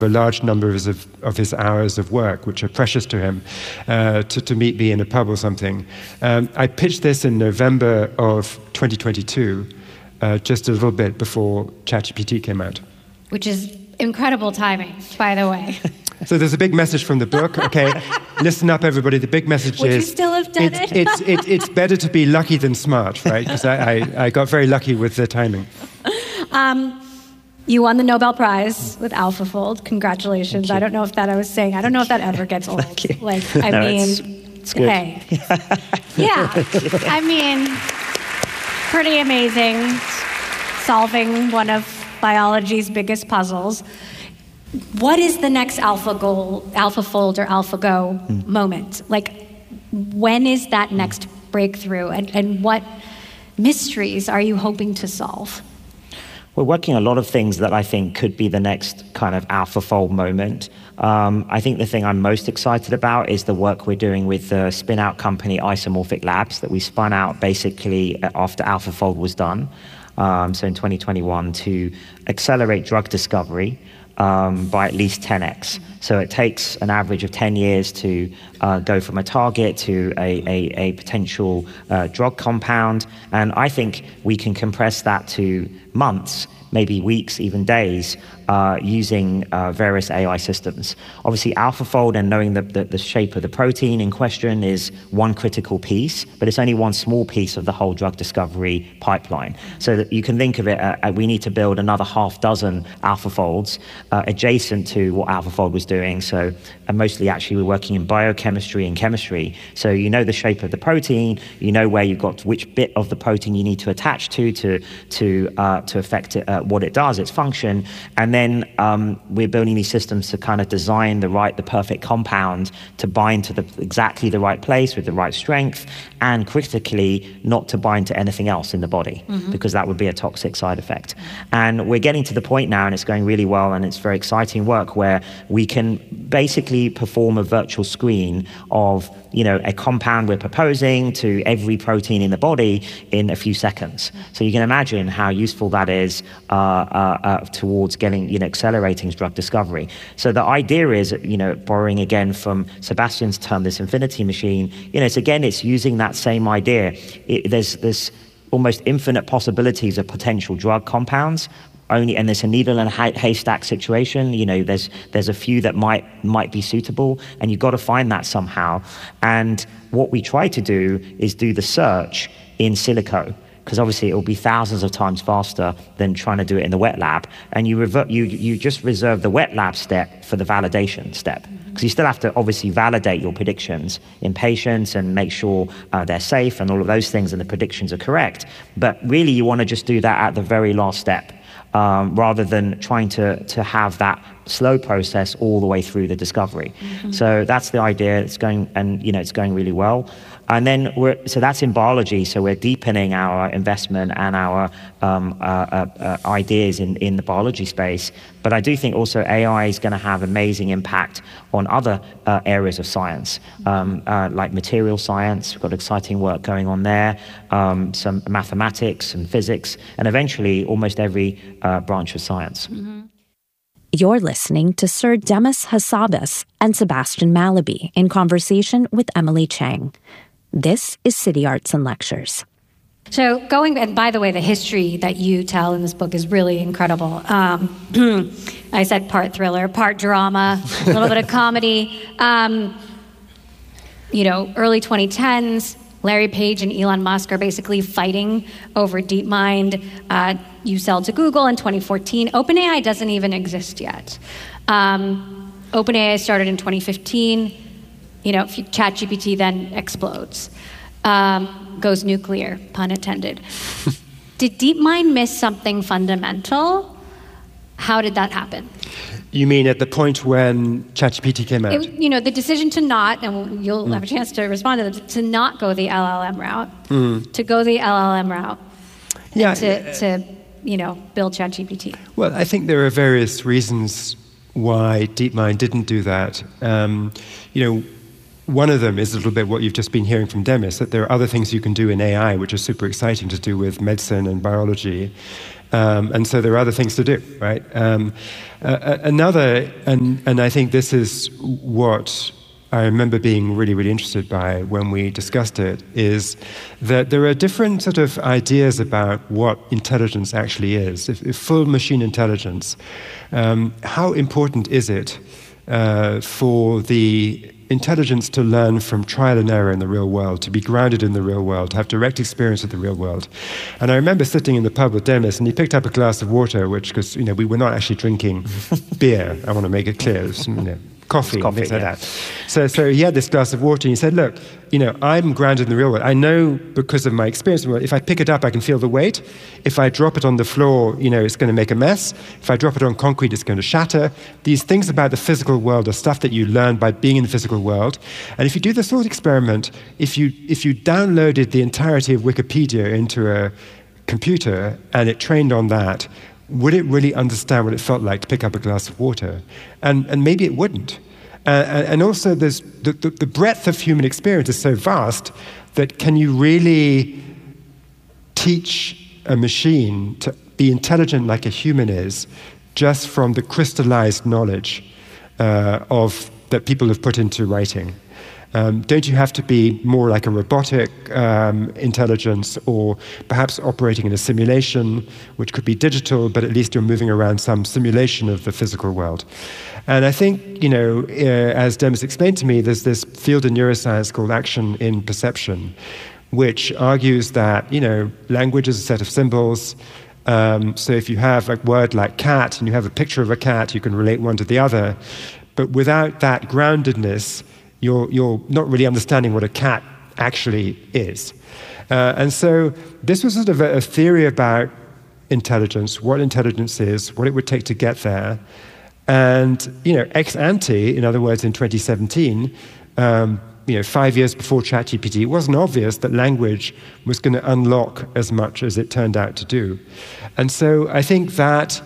a large number of his hours of work, which are precious to him, to meet me in a pub or something. I pitched this in November of 2022, just a little bit before ChatGPT came out. Which is incredible timing, by the way. So there's a big message from the book. Okay, listen up, everybody. The big message Would is... you still have done it? It's better to be lucky than smart, right? Because I got very lucky with the timing. You won the Nobel Prize with AlphaFold. Congratulations. I don't know if that ever gets old. It's good. Hey. Yeah. I mean, pretty amazing. Solving one of biology's biggest puzzles. What is the next AlphaFold or AlphaGo moment? Like, when is that next breakthrough, and what mysteries are you hoping to solve? We're working on a lot of things that I think could be the next kind of AlphaFold moment. I think the thing I'm most excited about is the work we're doing with the spin-out company Isomorphic Labs that we spun out basically after AlphaFold was done. So in 2021, to accelerate drug discovery by at least 10x. So it takes an average of 10 years to go from a target to a potential drug compound. And I think we can compress that to months, maybe weeks, even days, using various AI systems. Obviously, AlphaFold and knowing the shape of the protein in question is one critical piece, but it's only one small piece of the whole drug discovery pipeline. So that you can think of it, we need to build another half dozen AlphaFolds adjacent to what AlphaFold was doing. So mostly actually we're working in biochemistry and chemistry. So you know the shape of the protein, you know where you've got which bit of the protein you need to attach to affect it, what it does, its function, and then we're building these systems to kind of design the perfect compound to bind to exactly the right place with the right strength, and critically not to bind to anything else in the body, because that would be a toxic side effect. And we're getting to the point now, and it's going really well, and it's very exciting work where we can basically perform a virtual screen of a compound we're proposing to every protein in the body in a few seconds. So you can imagine how useful that is towards getting, accelerating drug discovery. So the idea is, borrowing again from Sebastian's term, this infinity machine, it's using that same idea. There's almost infinite possibilities of potential drug compounds. And there's a needle in a haystack situation. There's a few that might be suitable, and you've got to find that somehow. And what we try to do is do the search in silico, because obviously it will be thousands of times faster than trying to do it in the wet lab. And you just reserve the wet lab step for the validation step, because you still have to obviously validate your predictions in patients and make sure they're safe and all of those things and the predictions are correct. But really you want to just do that at the very last step. Rather than trying to have that slow process all the way through the discovery. So that's the idea. It's going, and it's going really well. And then so that's in biology. So we're deepening our investment and our ideas in the biology space. But I do think also AI is going to have amazing impact on other areas of science, like material science. We've got exciting work going on there, some mathematics and physics, and eventually almost every branch of science. You're listening to Sir Demis Hassabis and Sebastian Mallaby in conversation with Emily Chang. This is City Arts and Lectures. So and by the way, the history that you tell in this book is really incredible. I said part thriller, part drama, a little bit of comedy. Early 2010s, Larry Page and Elon Musk are basically fighting over DeepMind. You sell to Google in 2014. OpenAI doesn't even exist yet. OpenAI started in 2015. ChatGPT then explodes. Goes nuclear, pun intended. Did DeepMind miss something fundamental? How did that happen? You mean at the point when ChatGPT came out? The decision to not, and you'll have a chance to respond to this, to not go the LLM route, to go the LLM route, to build ChatGPT. Well, I think there are various reasons why DeepMind didn't do that. One of them is a little bit what you've just been hearing from Demis, that there are other things you can do in AI which are super exciting to do with medicine and biology. And so there are other things to do, right? Another, and I think this is what I remember being really, really interested by when we discussed it, is that there are different sort of ideas about what intelligence actually is. If full machine intelligence, how important is it for the intelligence to learn from trial and error in the real world, to be grounded in the real world, to have direct experience of the real world? And I remember sitting in the pub with Demis, and he picked up a glass of water, which, because we were not actually drinking beer. I want to make it clear. It was, coffee and things like that. So he had this glass of water, and he said, look, I'm grounded in the real world. I know because of my experience, if I pick it up, I can feel the weight. If I drop it on the floor, it's going to make a mess. If I drop it on concrete, it's going to shatter. These things about the physical world are stuff that you learn by being in the physical world. And if you do the thought experiment, if you downloaded the entirety of Wikipedia into a computer and it trained on that, would it really understand what it felt like to pick up a glass of water? And maybe it wouldn't. And also, there's the breadth of human experience is so vast that can you really teach a machine to be intelligent like a human is just from the crystallized knowledge that people have put into writing? Don't you have to be more like a robotic intelligence, or perhaps operating in a simulation, which could be digital, but at least you're moving around some simulation of the physical world? And I think, as Demis explained to me, there's this field in neuroscience called action in perception, which argues that, language is a set of symbols. So if you have a word like cat and you have a picture of a cat, you can relate one to the other. But without that groundedness, you're not really understanding what a cat actually is. And so this was sort of a theory about intelligence, what intelligence is, what it would take to get there. And, ex ante, in other words, in 2017, 5 years before ChatGPT, it wasn't obvious that language was going to unlock as much as it turned out to do. And so I think that,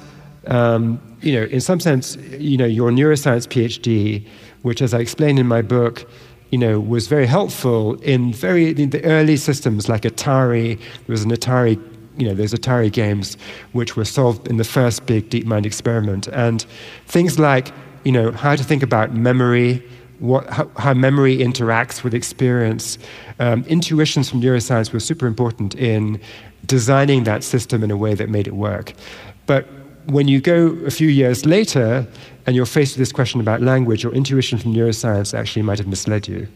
in some sense, your neuroscience PhD, which, as I explained in my book, was very helpful in the early systems like Atari. There was an Atari, there's Atari games which were solved in the first big DeepMind experiment, and things like how to think about memory, how memory interacts with experience. Intuitions from neuroscience were super important in designing that system in a way that made it work. But when you go a few years later and you're faced with this question about language, your intuition from neuroscience actually might have misled you.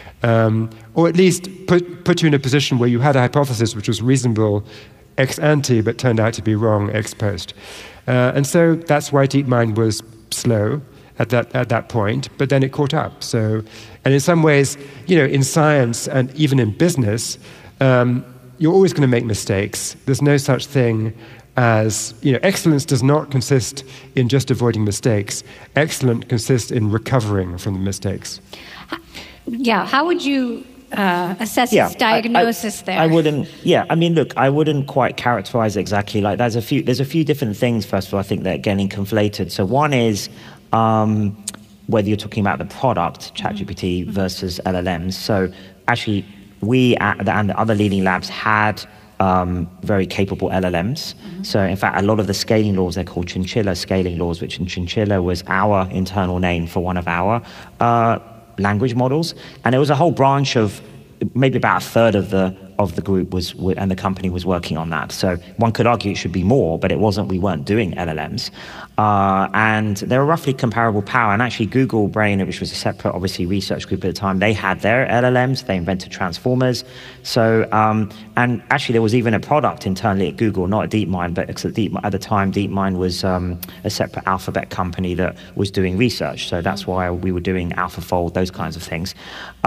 Or at least put you in a position where you had a hypothesis which was reasonable ex ante but turned out to be wrong ex post. And so that's why DeepMind was slow at that point, but then it caught up. So, and in some ways, in science and even in business, you're always going to make mistakes. There's no such thing as, excellence does not consist in just avoiding mistakes. Excellence consists in recovering from the mistakes. Yeah, how would you assess his diagnosis there? I wouldn't. Yeah, I mean, look, I wouldn't quite characterize it exactly like. There's a few different things. First of all, I think they're getting conflated. So one is whether you're talking about the product ChatGPT versus LLMs. So actually, we and the other leading labs had very capable LLMs. So in fact, a lot of the scaling laws, they're called Chinchilla scaling laws, which in Chinchilla was our internal name for one of our language models. And there was a whole branch of maybe about a third of the group and the company was working on that. So one could argue it should be more, but it wasn't. We weren't doing LLMs. And they were roughly comparable power. And actually Google Brain, which was a separate, obviously, research group at the time, they had their LLMs. They invented transformers. So, and actually there was even a product internally at Google, not at DeepMind, but at the time DeepMind was a separate Alphabet company that was doing research. So that's why we were doing AlphaFold, those kinds of things.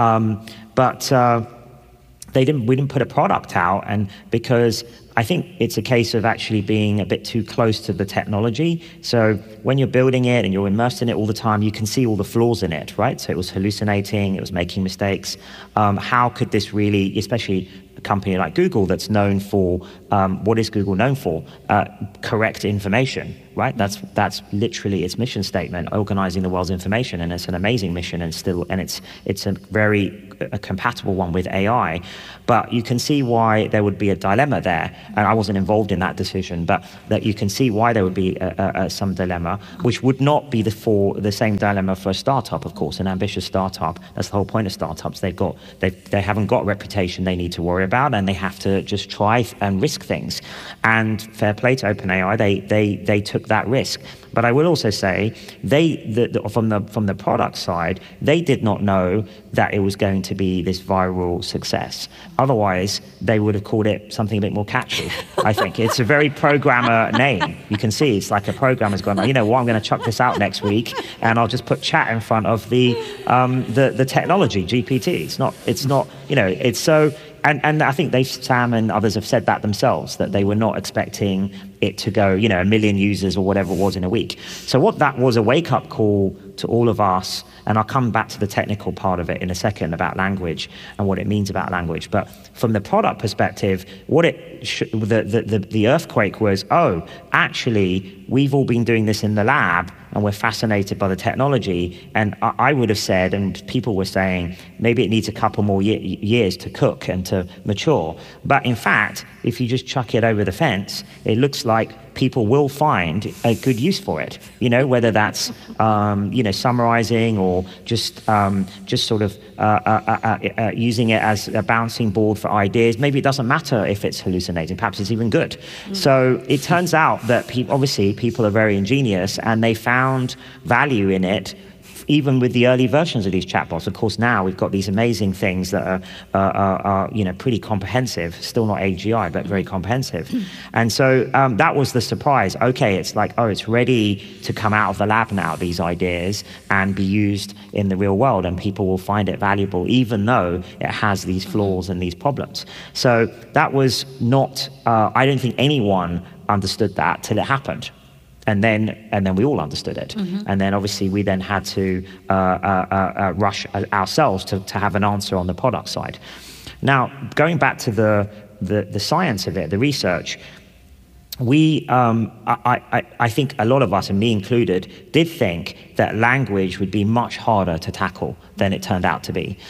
But we didn't put a product out, and because I think it's a case of actually being a bit too close to the technology. So when you're building it and you're immersed in it all the time, you can see all the flaws in it, right? So it was hallucinating, it was making mistakes. How could this really, especially a company like Google that's known for, what is Google known for? Correct information, right? That's literally its mission statement, organizing the world's information, and it's an amazing mission, and it's a very compatible one with AI. But you can see why there would be a dilemma there, and I wasn't involved in that decision, but that you can see why there would be some dilemma, which would not be the same dilemma for a startup, of course, an ambitious startup. That's the whole point of startups. They haven't got a reputation they need to worry about, and they have to just try and risk things. And fair play to OpenAI, they took that risk. But I will also say, from the product side, they did not know that it was going to be this viral success. Otherwise, they would have called it something a bit more catchy, I think. It's a very programmer name. You can see it's like a programmer's gone, you know what, I'm going to chuck this out next week, and I'll just put chat in front of the technology, GPT. It's not, you know, it's so... And I think Sam and others have said that themselves, that they were not expecting it to go, you know, 1 million users or whatever it was in a week. So what that was, a wake-up call to all of us, and I'll come back to the technical part of it in a second about language and what it means about language. But from the product perspective, what the earthquake was, actually, we've all been doing this in the lab, and we're fascinated by the technology. And I would have said, and people were saying, maybe it needs a couple more years to cook and to mature. But in fact, if you just chuck it over the fence, it looks like people will find a good use for it. You know, whether that's summarizing or just sort of using it as a bouncing board for ideas. Maybe it doesn't matter if it's hallucinating. Perhaps it's even good. So it turns out that people are very ingenious, and they found value in it, even with the early versions of these chatbots. Of course, now we've got these amazing things that are pretty comprehensive, still not AGI, but very comprehensive. And so that was the surprise. Okay, it's like, it's ready to come out of the lab now, these ideas, and be used in the real world, and people will find it valuable, even though it has these flaws and these problems. So that was not, I don't think anyone understood that till it happened. And then we all understood it. And then obviously we then had to rush ourselves to have an answer on the product side. Now, going back to the science of it, the research, I think a lot of us, and me included, did think that language would be much harder to tackle than it turned out to be.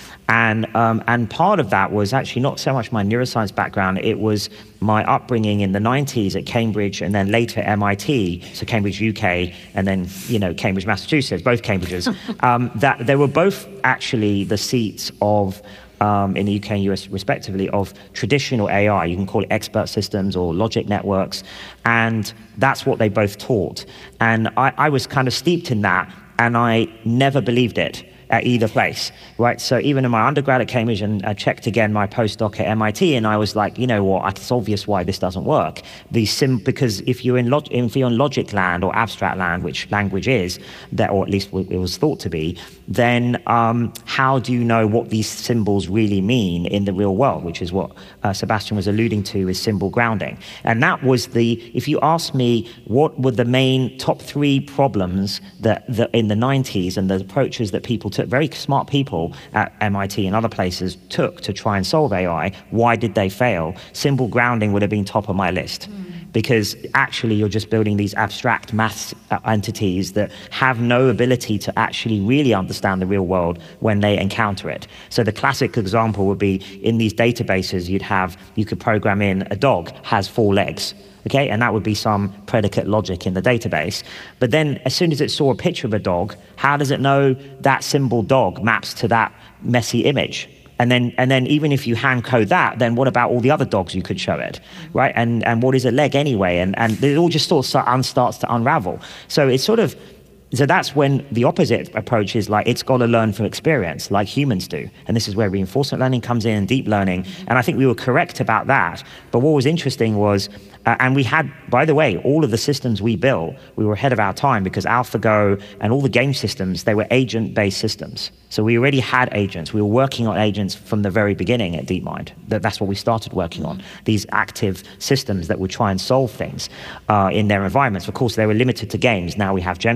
And part of that was actually not so much my neuroscience background, it was my upbringing in the 90s at Cambridge, and then later MIT, so Cambridge, UK, and then, Cambridge, Massachusetts, both Cambridges, that they were both actually the seats of, in the UK and US respectively, of traditional AI. You can call it expert systems or logic networks, and that's what they both taught. And I was kind of steeped in that, and I never believed it at either place, right? So even in my undergrad at Cambridge, and I checked again my postdoc at MIT, and I was like, you know what, it's obvious why this doesn't work. Because if you're in logic land or abstract land, which language is, or at least it was thought to be, then how do you know what these symbols really mean in the real world, which is what Sebastian was alluding to, is symbol grounding. And that was if you ask me what were the main top 3 problems that in the 90s, and the approaches that people took, very smart people at MIT and other places took to try and solve AI, why did they fail? Symbol grounding would have been top of my list. Because actually you're just building these abstract math entities that have no ability to actually really understand the real world when they encounter it. So the classic example would be, in these databases, you could program in a dog has 4 legs. Okay, and that would be some predicate logic in the database. But then as soon as it saw a picture of a dog, how does it know that symbol dog maps to that messy image? And then even if you hand code that, then what about all the other dogs you could show it, right? And what is a leg anyway? And it all just sort of starts to unravel. So it's sort of, so that's when the opposite approach is like, it's got to learn from experience, like humans do. And this is where reinforcement learning comes in, and deep learning. And I think we were correct about that. But what was interesting was, and we had, by the way, all of the systems we built, we were ahead of our time, because AlphaGo and all the game systems, they were agent-based systems. So we already had agents. We were working on agents from the very beginning at DeepMind. That's what we started working on, these active systems that would try and solve things in their environments. Of course, they were limited to games. Now we have general agents.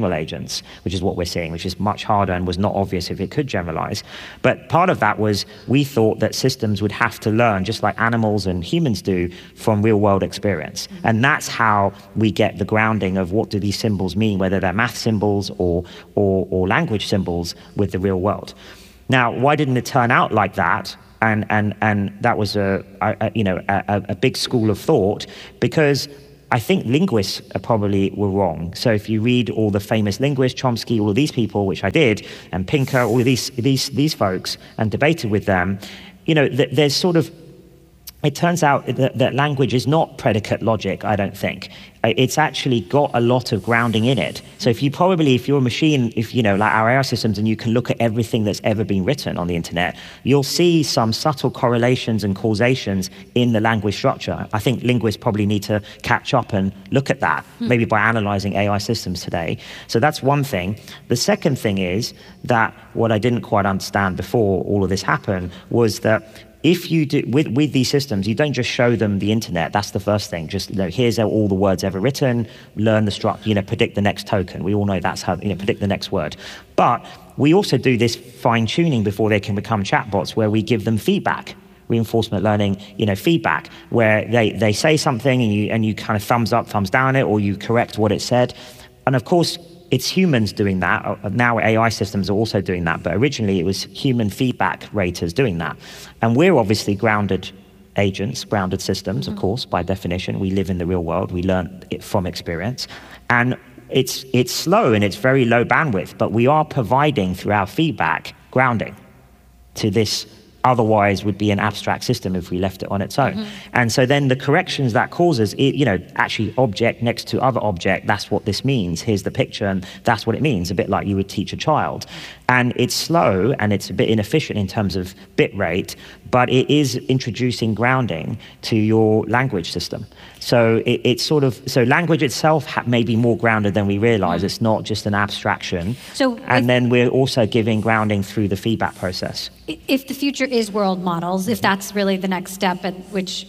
agents, which is what we're seeing, which is much harder and was not obvious if it could generalize. But part of that was we thought that systems would have to learn, just like animals and humans do, from real world experience. And that's how we get the grounding of what do these symbols mean, whether they're math symbols or language symbols with the real world. Now, why didn't it turn out like that? And that was a big school of thought, because I think linguists probably were wrong. So if you read all the famous linguists, Chomsky, all of these people, which I did, and Pinker, all of these folks, and debated with them, there's sort of, it turns out that language is not predicate logic, I don't think. It's actually got a lot of grounding in it. So if you're a machine, like our AI systems, and you can look at everything that's ever been written on the internet, you'll see some subtle correlations and causations in the language structure. I think linguists probably need to catch up and look at that, maybe by analyzing AI systems today. So that's one thing. The second thing is that what I didn't quite understand before all of this happened was that if you do with these systems, you don't just show them the internet. That's the first thing. Just here's all the words ever written. Learn the structure. Predict the next token. We all know that's how predict the next word. But we also do this fine tuning before they can become chatbots, where we give them feedback, reinforcement learning, feedback, where they say something and you kind of thumbs up, thumbs down it, or you correct what it said. And of course, it's humans doing that. Now AI systems are also doing that, but originally it was human feedback raters doing that. And we're obviously grounded agents, grounded systems, of course, by definition. We live in the real world. We learn it from experience. And it's slow and it's very low bandwidth, but we are providing through our feedback grounding to this otherwise would be an abstract system if we left it on its own. And so then the corrections that causes, actually object next to other object, that's what this means. Here's the picture, and that's what it means, a bit like you would teach a child. And it's slow, and it's a bit inefficient in terms of bit rate, but it is introducing grounding to your language system. So it's sort of, language itself may be more grounded than we realize. It's not just an abstraction. And then we're also giving grounding through the feedback process. If the future is world models, if that's really the next step at which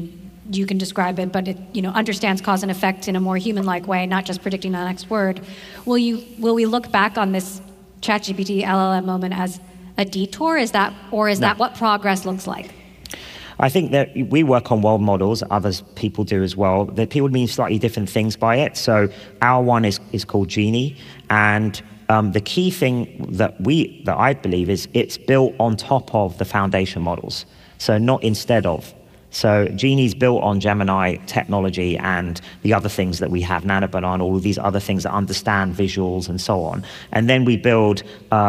you can describe it, but it understands cause and effect in a more human-like way, not just predicting the next word, will we look back on this ChatGPT LLM moment as a detour? Is that what progress looks like? I think that we work on world models, people do as well. That people mean slightly different things by it. So our one is called Genie, and the key thing that I believe is it's built on top of the foundation models, so not instead of. So Genie's built on Gemini technology and the other things that we have, Nanobanana, all of these other things that understand visuals and so on. And then we build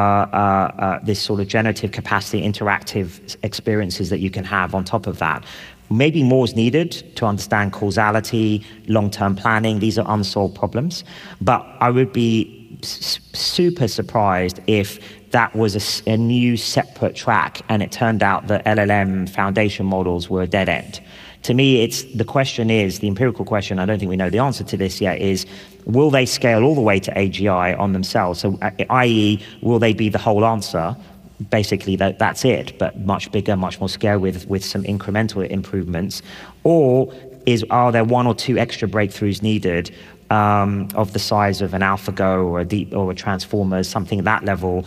this sort of generative capacity, interactive experiences that you can have on top of that. Maybe more is needed to understand causality, long-term planning. These are unsolved problems. But I would be super surprised if that was a new separate track and it turned out that LLM foundation models were a dead end. To me, the empirical question, I don't think we know the answer to this yet, is will they scale all the way to AGI on themselves? So, i.e., will they be the whole answer? Basically, that's it, but much bigger, much more scale with some incremental improvements. Or are there one or two extra breakthroughs needed of the size of an AlphaGo or a Transformers, something at that level,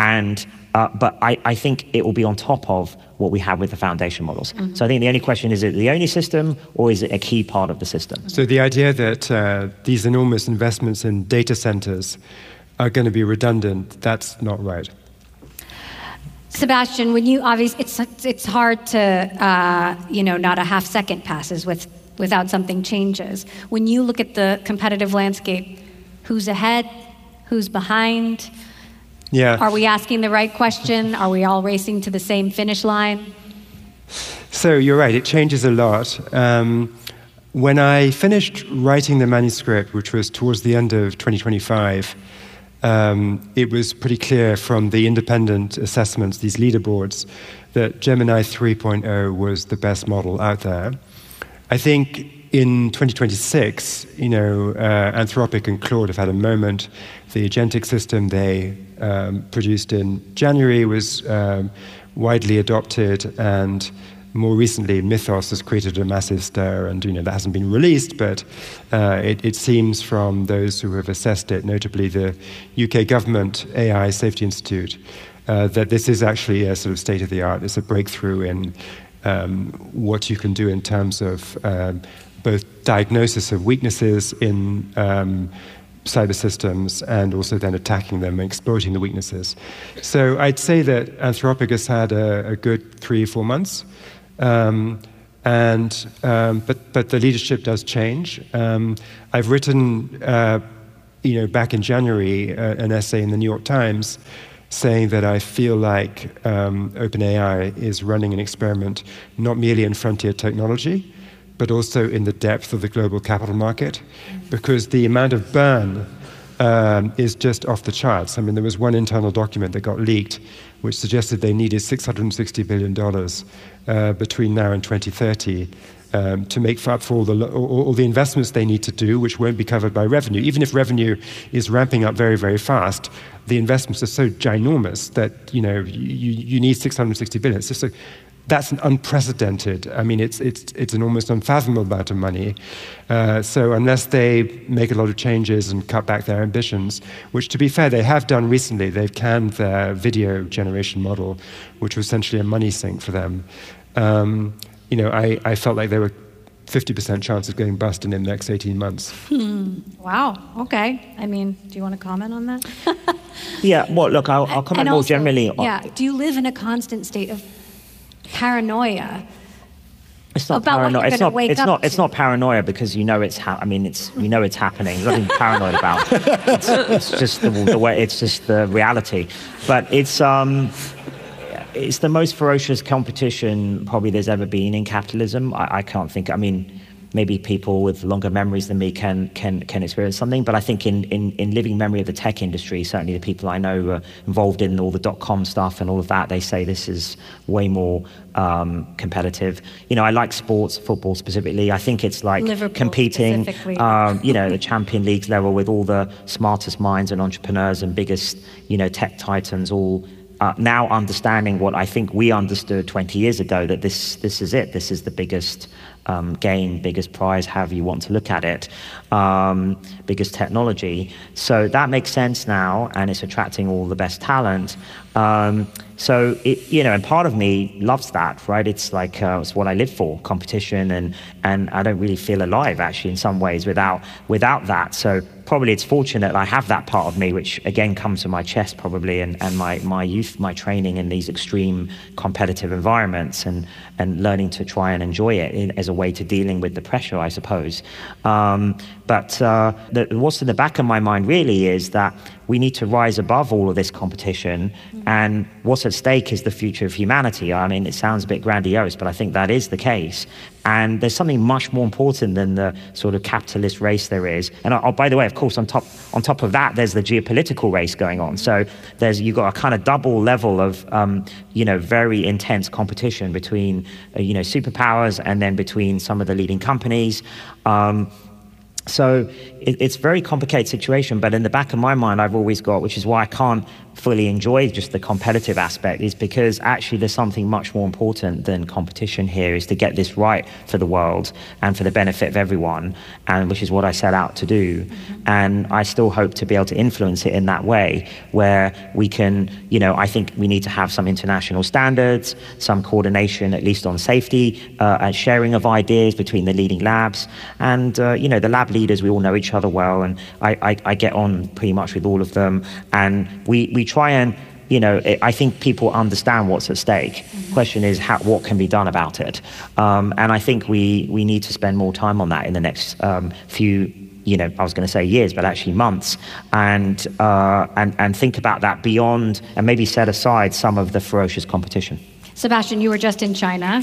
but I think it will be on top of what we have with the foundation models. So I think the only question is it the only system, or is it a key part of the system? So the idea that these enormous investments in data centers are going to be redundant, that's not right. Sebastian, when you it's hard to not a half second passes without something changes. When you look at the competitive landscape, who's ahead, who's behind? Yeah. Are we asking the right question? Are we all racing to the same finish line? So you're right, it changes a lot. When I finished writing the manuscript, which was towards the end of 2025, it was pretty clear from the independent assessments, these leaderboards, that Gemini 3.0 was the best model out there. I think in 2026, Anthropic and Claude have had a moment. The agentic system they produced in January was widely adopted, and more recently, Mythos has created a massive stir, and that hasn't been released, but it seems from those who have assessed it, notably the UK government AI Safety Institute, that this is actually a sort of state of the art. It's a breakthrough in what you can do in terms of both diagnosis of weaknesses in cyber systems and also then attacking them and exploiting the weaknesses. So I'd say that Anthropic has had a good 3-4 months, but the leadership does change. I've written, back in January, an essay in the New York Times saying that I feel like OpenAI is running an experiment not merely in frontier technology, but also in the depth of the global capital market, because the amount of burn is just off the charts. I mean, there was one internal document that got leaked which suggested they needed $660 billion between now and 2030 to make up for all the investments they need to do, which won't be covered by revenue. Even if revenue is ramping up very, very fast, the investments are so ginormous that you need $660 billion. It's just that's an unprecedented. I mean, it's an almost unfathomable amount of money. So unless they make a lot of changes and cut back their ambitions, which, to be fair, they have done recently, they've canned their video generation model, which was essentially a money sink for them. I felt like there were 50% chance of going bust in the next 18 months. Wow. Okay. I mean, do you want to comment on that? Yeah. Well, look, I'll comment more generally. Do you live in a constant state of paranoia? It's not about paranoia. What you're wake it's up not. to? It's not paranoia because we know it's happening. There's nothing paranoid about. It's just the way. It's just the reality. But it's the most ferocious competition probably there's ever been in capitalism. I can't think. I mean, maybe people with longer memories than me can experience something, but I think in living memory of the tech industry, certainly the people I know who are involved in all the .com stuff and all of that, they say this is way more competitive. I like sports, football specifically. I think it's like Liverpool competing, the Champions League level with all the smartest minds and entrepreneurs and biggest, tech titans all now understanding what I think we understood 20 years ago, that this is it. This is the biggest game, biggest prize, however you want to look at it, biggest technology. So that makes sense now, and it's attracting all the best talent. So and part of me loves that, right? It's like it's what I live for, competition, and I don't really feel alive actually in some ways without that. So probably it's fortunate I have that part of me, which again comes from my chest probably, and my youth, my training in these extreme competitive environments, and learning to try and enjoy it as a way to dealing with the pressure, I suppose. But what's in the back of my mind really is that we need to rise above all of this competition, and what's at stake is the future of humanity. I mean, it sounds a bit grandiose, but I think that is the case. And there's something much more important than the sort of capitalist race there is. And by the way, of course, on top of that, there's the geopolitical race going on. So you've got a kind of double level of very intense competition between superpowers and then between some of the leading companies. So it's a very complicated situation, but in the back of my mind, I've always got, which is why I can't fully enjoy just the competitive aspect, is because actually there's something much more important than competition here, is to get this right for the world and for the benefit of everyone, and which is what I set out to do. Mm-hmm. And I still hope to be able to influence it in that way, where we can, I think we need to have some international standards, some coordination, at least on safety, and sharing of ideas between the leading labs. And, the lab leaders, we all know each other well, and I get on pretty much with all of them. And we try and, I think people understand what's at stake. Mm-hmm. Question is what can be done about it? And I think we need to spend more time on that in the next few, I was going to say years, but actually months, and think about that beyond, and maybe set aside some of the ferocious competition. Sebastian, you were just in China.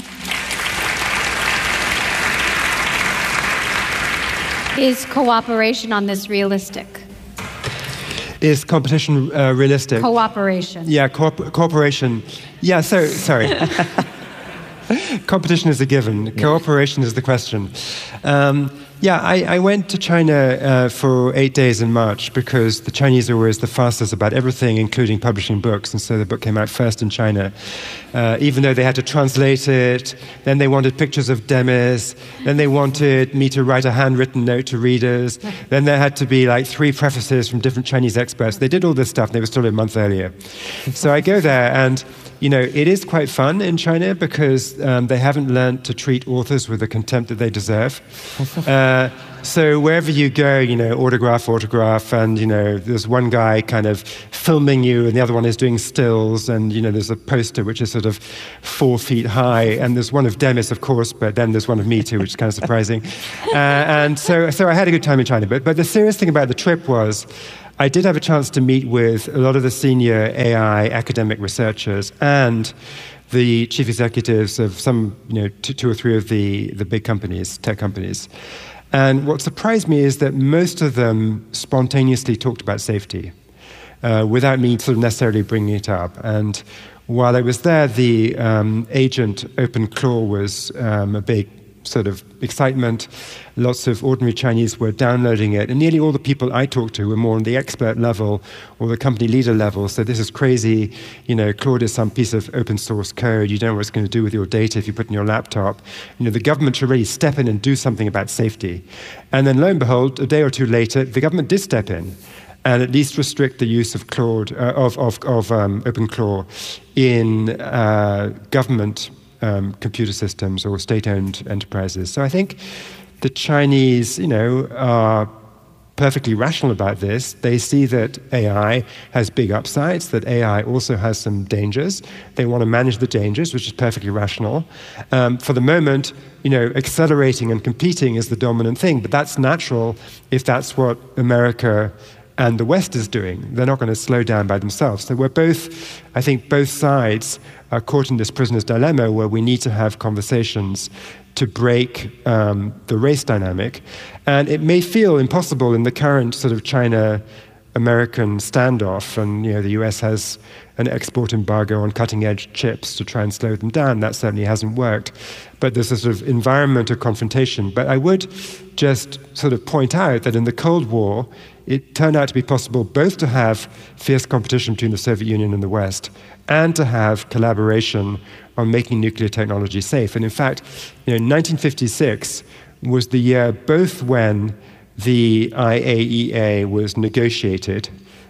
Is cooperation on this realistic? Is competition realistic? Cooperation. Yeah, cooperation. Yeah, Competition is a given. Cooperation is the question. Yeah, I went to China for 8 days in March because the Chinese are always the fastest about everything, including publishing books. And so the book came out first in China, even though they had to translate it. Then they wanted pictures of Demis. Then they wanted me to write a handwritten note to readers. Then there had to be like 3 prefaces from different Chinese experts. They did all this stuff. They were still a month earlier. So I go there and, you know, it is quite fun in China because they haven't learned to treat authors with the contempt that they deserve. So wherever you go, you know, autograph, and, you know, there's one guy kind of filming you and the other one is doing stills, and, you know, there's a poster which is sort of 4 feet high, and there's one of Demis, of course, but then there's one of me too, which is kind of surprising. And so I had a good time in China. But the serious thing about the trip was I did have a chance to meet with a lot of the senior AI academic researchers and the chief executives of some, you know, 2 or 3 of the big companies, tech companies. And what surprised me is that most of them spontaneously talked about safety without me sort of necessarily bringing it up. And while I was there, the agent OpenClaw was a big sort of excitement. Lots of ordinary Chinese were downloading it, and nearly all the people I talked to were more on the expert level or the company leader level. So this is crazy. You know, Claude is some piece of open source code. You don't know what it's going to do with your data if you put it in your laptop. You know, the government should really step in and do something about safety. And then lo and behold, a day or 2 later, the government did step in and at least restrict the use of Claude of OpenClaw in government computer systems or state-owned enterprises. So I think the Chinese, you know, are perfectly rational about this. They see that AI has big upsides, that AI also has some dangers. They want to manage the dangers, which is perfectly rational. For the moment, you know, accelerating and competing is the dominant thing, but that's natural if that's what America and the West is doing. They're not going to slow down by themselves. So we're both, I think both sides are caught in this prisoner's dilemma where we need to have conversations to break the race dynamic. And it may feel impossible in the current sort of China-American standoff, and, you know, the US has an export embargo on cutting-edge chips to try and slow them down. That certainly hasn't worked. But there's a sort of environment of confrontation. But I would just sort of point out that in the Cold War, it turned out to be possible both to have fierce competition between the Soviet Union and the West and to have collaboration on making nuclear technology safe. And in fact, you know, 1956 was the year both when the IAEA was negotiated.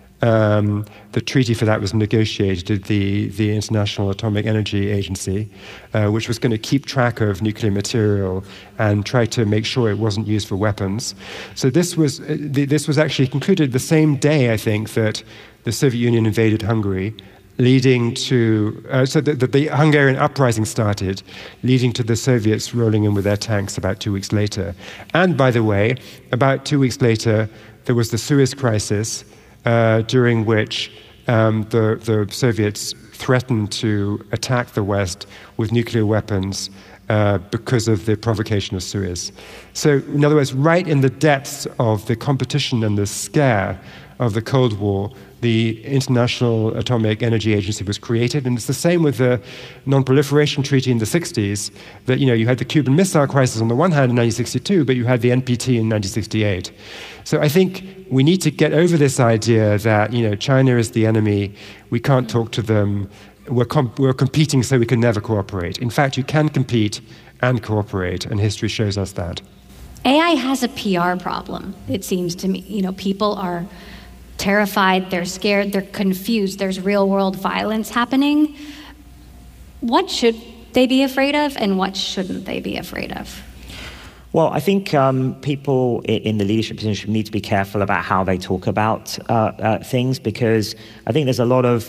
The treaty for that was negotiated, the International Atomic Energy Agency, which was going to keep track of nuclear material and try to make sure it wasn't used for weapons. So this was actually concluded the same day, I think, that the Soviet Union invaded Hungary, leading to so that the Hungarian uprising started, leading to the Soviets rolling in with their tanks about 2 weeks later. And by the way, about 2 weeks later, there was the Suez Crisis, during which the Soviets threatened to attack the West with nuclear weapons because of the provocation of Suez. So, in other words, right in the depths of the competition and the scare of the Cold War, the International Atomic Energy Agency was created, and it's the same with the Non-Proliferation Treaty in the 60s, that, you know, you had the Cuban Missile Crisis on the one hand in 1962, but you had the NPT in 1968. So I think we need to get over this idea that, you know, China is the enemy, we can't talk to them, we're competing so we can never cooperate. In fact, you can compete and cooperate, and history shows us that. AI has a PR problem, it seems to me. You know, people are terrified, they're scared, they're confused, there's real-world violence happening. What should they be afraid of, and what shouldn't they be afraid of? Well, I think people in the leadership position need to be careful about how they talk about things, because I think there's a lot of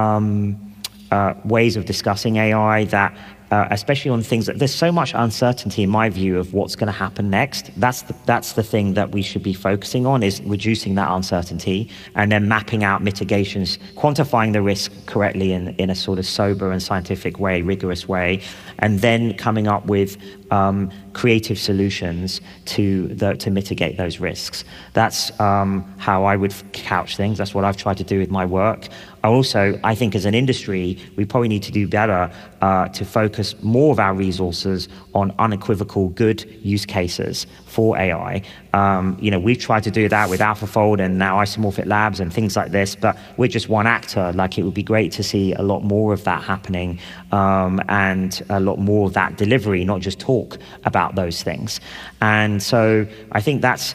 ways of discussing AI that especially on things that there's so much uncertainty, in my view, of what's going to happen next. That's the thing that we should be focusing on, is reducing that uncertainty and then mapping out mitigations, quantifying the risk correctly in a sort of sober and scientific way, rigorous way, and then coming up with creative solutions to mitigate those risks. That's how I would couch things. That's what I've tried to do with my work. Also, I think as an industry, we probably need to do better to focus more of our resources on unequivocal good use cases for AI. We've tried to do that with AlphaFold and now Isomorphic Labs and things like this, but we're just one actor. Like, it would be great to see a lot more of that happening, and a lot more of that delivery, not just talk about those things. And so I think that's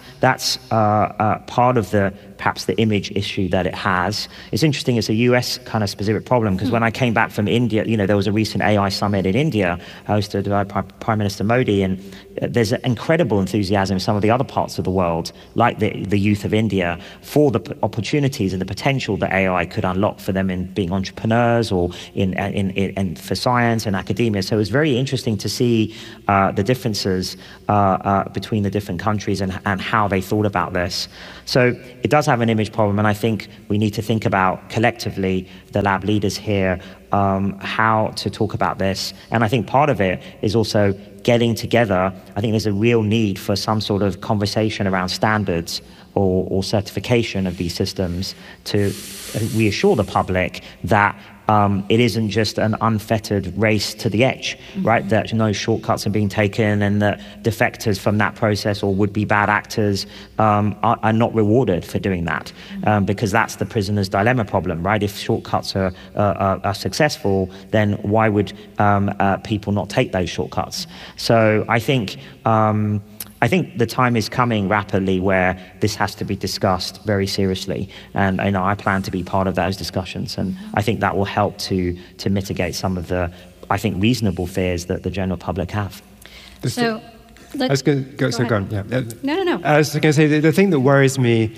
part of perhaps the image issue that it has. It's interesting, it's a US kind of specific problem, because when I came back from India, there was a recent AI summit in India hosted by Prime Minister Modi, and there's incredible enthusiasm in some of the other parts of the world, like the youth of India, for the opportunities and the potential that AI could unlock for them in being entrepreneurs or in for science and academia. So it was very interesting to see the differences between the different countries and how they thought about this. So it does have an image problem, and I think we need to think about collectively, the lab leaders here, how to talk about this. And I think part of it is also getting together. I think there's a real need for some sort of conversation around standards or certification of these systems to reassure the public that it isn't just an unfettered race to the edge, right? That no shortcuts are being taken, and that defectors from that process or would-be bad actors are not rewarded for doing that, because that's the prisoner's dilemma problem, right? If shortcuts are successful, then why would people not take those shortcuts? So I think the time is coming rapidly where this has to be discussed very seriously, and I plan to be part of those discussions, and I think that will help to mitigate some of the, I think, reasonable fears that the general public have. So I was going to go on. Yeah. No. I was going to say the thing that worries me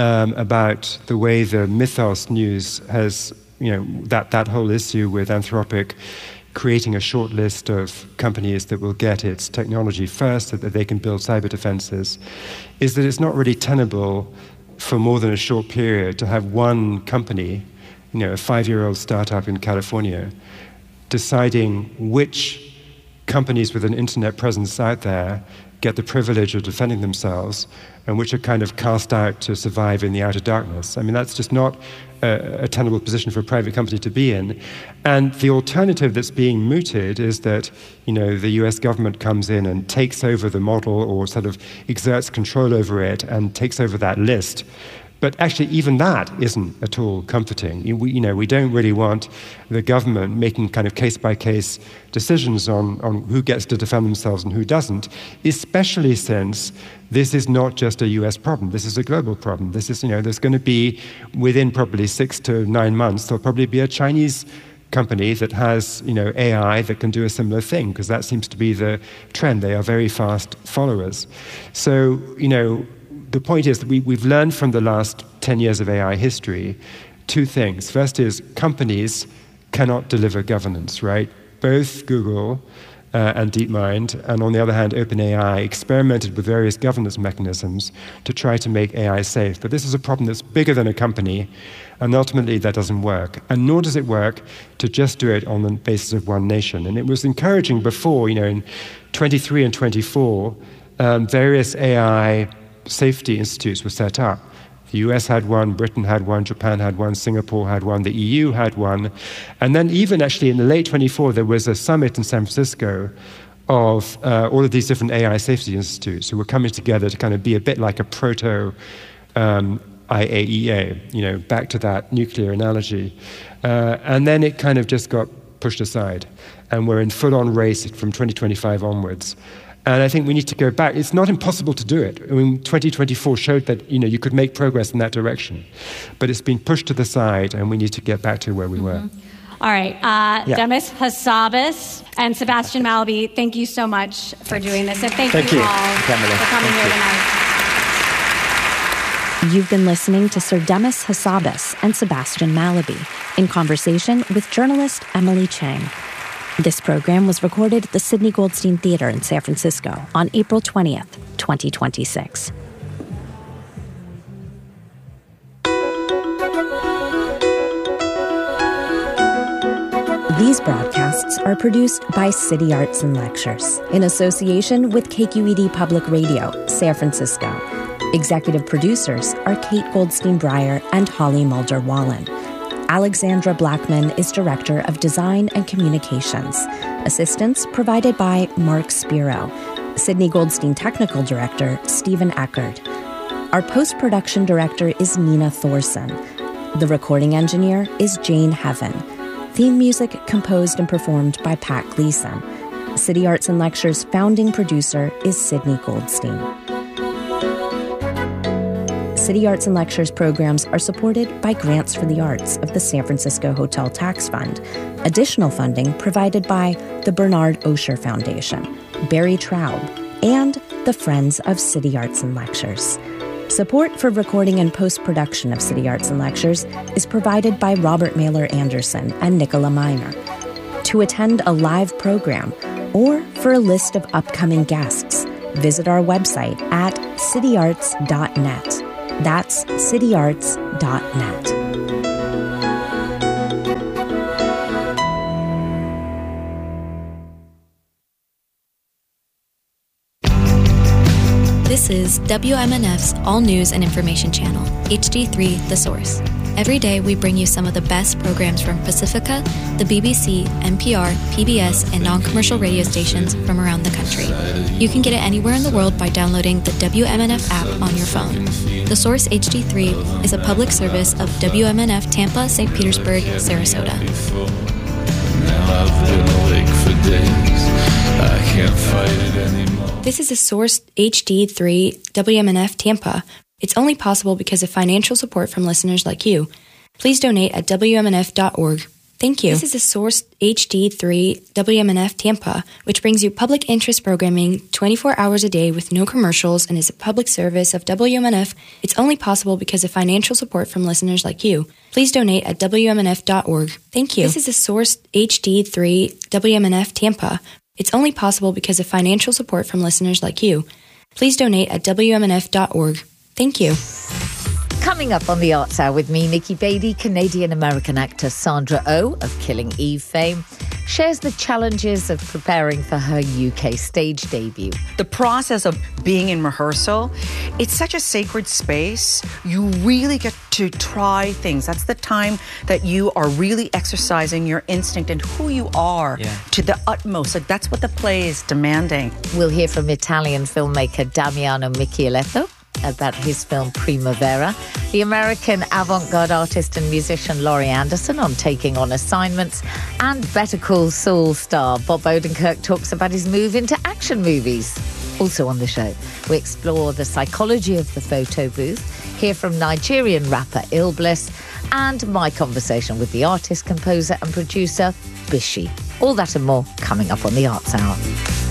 about the way the Mythos news has, that whole issue with Anthropic creating a short list of companies that will get its technology first so that they can build cyber defenses, is that it's not really tenable for more than a short period to have one company, a 5-year-old startup in California, deciding which companies with an internet presence out there get the privilege of defending themselves and which are kind of cast out to survive in the outer darkness. I mean, that's just not a tenable position for a private company to be in. And the alternative that's being mooted is that, the US government comes in and takes over the model or sort of exerts control over it and takes over that list. But actually, even that isn't at all comforting. We don't really want the government making kind of case-by-case decisions on who gets to defend themselves and who doesn't, especially since this is not just a US problem. This is a global problem. This is, there's going to be, within probably 6 to 9 months, there'll probably be a Chinese company that has, AI that can do a similar thing, because that seems to be the trend. They are very fast followers. So, the point is that we've learned from the last 10 years of AI history 2 things. First is companies cannot deliver governance, right? Both Google and DeepMind, and on the other hand, OpenAI, experimented with various governance mechanisms to try to make AI safe. But this is a problem that's bigger than a company, and ultimately that doesn't work. And nor does it work to just do it on the basis of one nation. And it was encouraging before, in 23 and 24, various AI safety institutes were set up. The US had one, Britain had one, Japan had one, Singapore had one, the EU had one. And then even actually in the late 24, there was a summit in San Francisco of all of these different AI safety institutes who were coming together to kind of be a bit like a proto IAEA, back to that nuclear analogy. And then it kind of just got pushed aside. And we're in full-on race from 2025 onwards. And I think we need to go back. It's not impossible to do it. I mean, 2024 showed that, you could make progress in that direction. But it's been pushed to the side, and we need to get back to where we were. All right. Demis Hassabis and Sebastian Mallaby, thank you so much for doing this. And thank you all for coming here tonight. You've been listening to Sir Demis Hassabis and Sebastian Mallaby in conversation with journalist Emily Chang. This program was recorded at the Sidney Goldstein Theater in San Francisco on April 20th, 2026. These broadcasts are produced by City Arts and Lectures in association with KQED Public Radio, San Francisco. Executive producers are Kate Goldstein Breyer and Holly Mulder-Wallen. Alexandra Blackman is Director of Design and Communications. Assistance provided by Mark Spiro. Sydney Goldstein Technical Director, Stephen Eckert. Our post-production director is Nina Thorson. The recording engineer is Jane Heaven. Theme music composed and performed by Pat Gleason. City Arts and Lectures founding producer is Sydney Goldstein. City Arts and Lectures programs are supported by grants for the arts of the San Francisco Hotel Tax Fund. Additional funding provided by the Bernard Osher Foundation, Barry Traub, and the Friends of City Arts and Lectures. Support for recording and post-production of City Arts and Lectures is provided by Robert Mailer Anderson and Nicola Miner. To attend a live program or for a list of upcoming guests, visit our website at cityarts.net. That's cityarts.net. This is WMNF's All News and Information Channel, HD3 The Source. Every day we bring you some of the best programs from Pacifica, the BBC, NPR, PBS, and non-commercial radio stations from around the country. You can get it anywhere in the world by downloading the WMNF app on your phone. The Source HD3 is a public service of WMNF Tampa, St. Petersburg, Sarasota. Now I've been awake for days. I can't fight it anymore. This is the Source HD3 WMNF Tampa. It's only possible because of financial support from listeners like you. Please donate at WMNF.org. Thank you. This is the Source HD3 WMNF Tampa, which brings you public interest programming 24 hours a day with no commercials and is a public service of WMNF. It's only possible because of financial support from listeners like you. Please donate at WMNF.org. Thank you. This is the Source HD3 WMNF Tampa. It's only possible because of financial support from listeners like you. Please donate at WMNF.org. Thank you. Coming up on the Arts Hour with me, Nikki Beatty, Canadian-American actor Sandra Oh of Killing Eve fame, shares the challenges of preparing for her UK stage debut. The process of being in rehearsal, it's such a sacred space. You really get to try things. That's the time that you are really exercising your instinct and who you are to the utmost. So that's what the play is demanding. We'll hear from Italian filmmaker Damiano Michieletto about his film Primavera, the American avant-garde artist and musician Laurie Anderson on taking on assignments, and Better Call Saul star Bob Odenkirk talks about his move into action movies. Also on the show, we explore the psychology of the photo booth, hear from Nigerian rapper Ill Bliss, and my conversation with the artist, composer and producer Bishi. All that and more coming up on the Arts Hour.